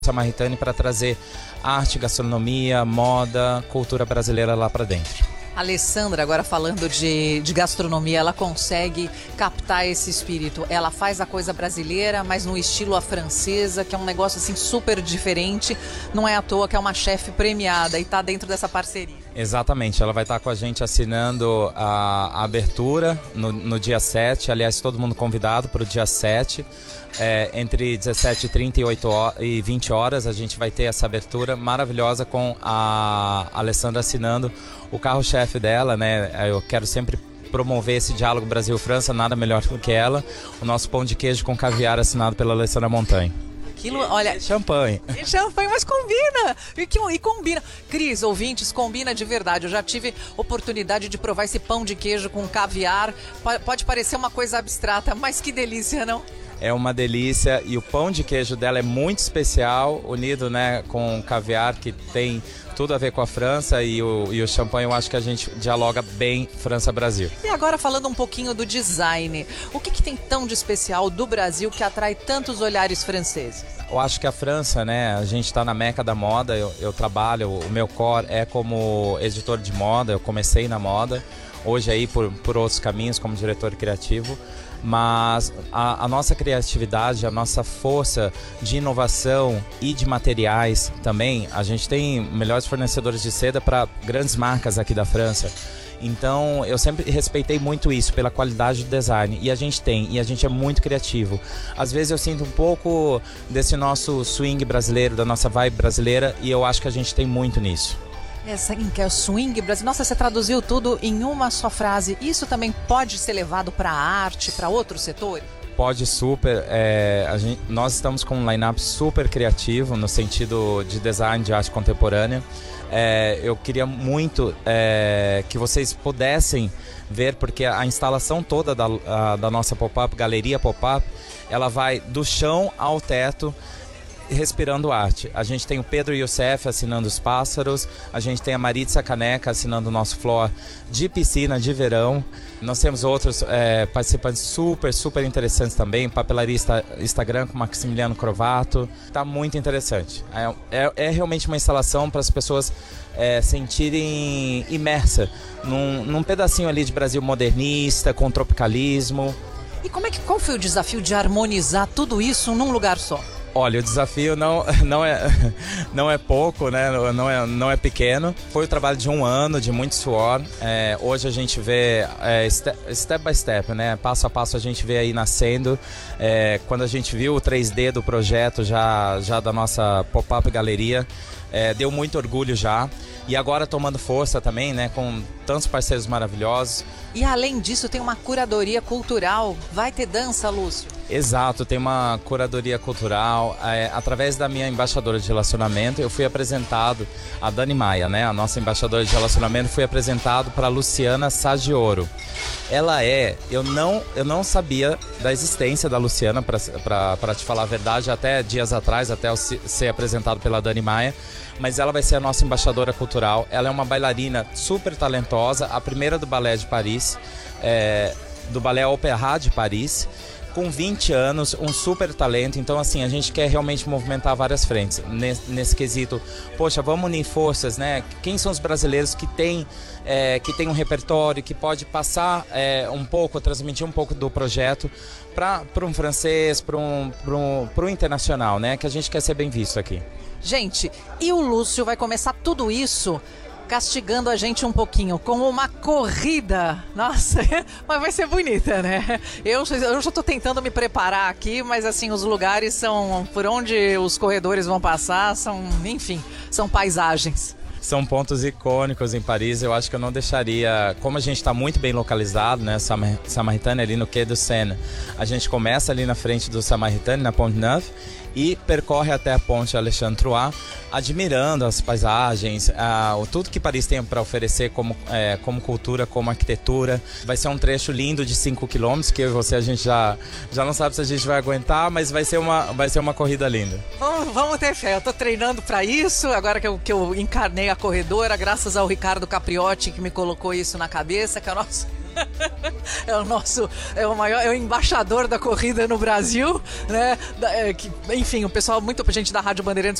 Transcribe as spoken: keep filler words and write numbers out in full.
Samaritane para trazer arte, gastronomia, moda, cultura brasileira lá para dentro. Alessandra, agora falando de, de gastronomia, ela consegue captar esse espírito. Ela faz a coisa brasileira, mas no estilo à francesa, que é um negócio assim super diferente. Não é à toa que é uma chefe premiada e está dentro dessa parceria. Exatamente, ela vai estar com a gente assinando a, a abertura no, no dia sete. Aliás, todo mundo convidado para o dia sete. É, entre dezessete e trinta e vinte horas a gente vai ter essa abertura maravilhosa com a Alessandra assinando o carro-chefe dela, né? Eu quero sempre promover esse diálogo Brasil-França, nada melhor do que ela. O nosso pão de queijo com caviar assinado pela Alessandra Montanha. Aquilo, olha, champanhe. E champanhe, mas combina. E, que, e combina. Cris, ouvintes, combina de verdade. Eu já tive oportunidade de provar esse pão de queijo com caviar. Pode parecer uma coisa abstrata, mas que delícia, não? É uma delícia e o pão de queijo dela é muito especial, unido, né, com caviar, que tem tudo a ver com a França, e o, e o champanhe. Eu acho que a gente dialoga bem França-Brasil. E agora falando um pouquinho do design, o que, que tem tão de especial do Brasil que atrai tantos olhares franceses? Eu acho que a França, né, a gente está na meca da moda. Eu, eu trabalho, o meu core é como editor de moda, eu comecei na moda, hoje aí por, por outros caminhos como diretor criativo. Mas a, a nossa criatividade, a nossa força de inovação e de materiais também, a gente tem melhores fornecedores de seda para grandes marcas aqui da França. Então eu sempre respeitei muito isso, pela qualidade do design, e a gente tem, e a gente é muito criativo. Às vezes eu sinto um pouco desse nosso swing brasileiro, da nossa vibe brasileira, e eu acho que a gente tem muito nisso. Essa que é o swing brasileiro. Nossa, você traduziu tudo em uma só frase. Isso também pode ser levado para a arte, para outros setores? Pode super. É, a gente, nós estamos com um line-up super criativo no sentido de design de arte contemporânea. É, eu queria muito é, que vocês pudessem ver, porque a instalação toda da, a, da nossa pop-up, Galeria Pop-up, ela vai do chão ao teto, respirando arte. A gente tem o Pedro Youssef assinando os pássaros, a gente tem a Maritza Caneca assinando o nosso floor de piscina de verão. Nós temos outros é, participantes super, super interessantes também, papelaria Instagram com Maximiliano Crovato. Tá muito interessante. É, é, é realmente uma instalação para as pessoas é, sentirem imersa num, num pedacinho ali de Brasil modernista, com tropicalismo. E como é que, qual foi o desafio de harmonizar tudo isso num lugar só? Olha, o desafio não, não, é, não é pouco, né? não, é, não é pequeno. Foi o trabalho de um ano, de muito suor. É, hoje a gente vê é, step, step by step, né? Passo a passo a gente vê aí nascendo. É, quando a gente viu o três D do projeto já, já da nossa pop-up galeria, é, deu muito orgulho já. E agora tomando força também, né? Com tantos parceiros maravilhosos. E além disso tem uma curadoria cultural. Vai ter dança, Lúcio? Exato, tem uma curadoria cultural. É, através da minha embaixadora de relacionamento, eu fui apresentado, a Dani Maia, né, a nossa embaixadora de relacionamento, fui apresentado para a Luciana Saggioro. Ela é, eu não, eu não sabia da existência da Luciana, para te falar a verdade, até dias atrás, até eu ser apresentado pela Dani Maia, mas ela vai ser a nossa embaixadora cultural. Ela é uma bailarina super talentosa, a primeira do Balé de Paris, é, do Balé Opéra de Paris, com vinte anos, um super talento. Então assim, a gente quer realmente movimentar várias frentes nesse, nesse quesito. Poxa, vamos unir forças, né? Quem são os brasileiros que têm é, que tem um repertório, que pode passar é, um pouco, transmitir um pouco do projeto para um francês, para um, um, um internacional, né? Que a gente quer ser bem visto aqui. Gente, e o Lúcio vai começar tudo isso castigando a gente um pouquinho com uma corrida. Nossa, mas vai ser bonita, né? Eu, eu já estou tentando me preparar aqui, mas assim, os lugares são, por onde os corredores vão passar, são, enfim, são paisagens. São pontos icônicos em Paris. Eu acho que eu não deixaria, como a gente está muito bem localizado, né, Samaritane, ali no Quai du Seine, a gente começa ali na frente do Samaritane, na Pont Neuf, e percorre até a ponte Alexandre Troyes, admirando as paisagens, ah, tudo que Paris tem para oferecer como, é, como cultura, como arquitetura. Vai ser um trecho lindo de cinco quilômetros, que eu e você a gente já, já não sabe se a gente vai aguentar, mas vai ser uma, vai ser uma corrida linda. Vamos, vamos ter fé, eu estou treinando para isso, agora que eu, que eu encarnei a corredora, graças ao Ricardo Capriotti que me colocou isso na cabeça, que é o nosso... É o nosso, é o maior, é o embaixador da corrida no Brasil, né? Da, é, que, enfim, o pessoal, muita gente da Rádio Bandeirantes